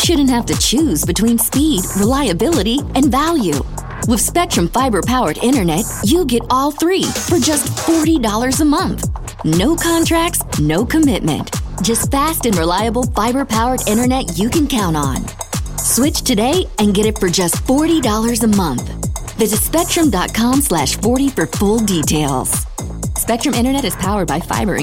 shouldn't have to choose between speed, reliability, and value. With Spectrum Fiber-powered internet, you get all three for just $40 a month. No contracts, no commitment. Just fast and reliable fiber-powered internet you can count on. Switch today and get it for just $40 a month. Visit Spectrum.com/40 for full details. Spectrum Internet is powered by fiber and